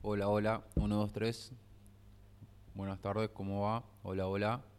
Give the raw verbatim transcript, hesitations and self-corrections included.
Hola, hola, uno, dos, tres. Buenas tardes, ¿cómo va? Hola, hola.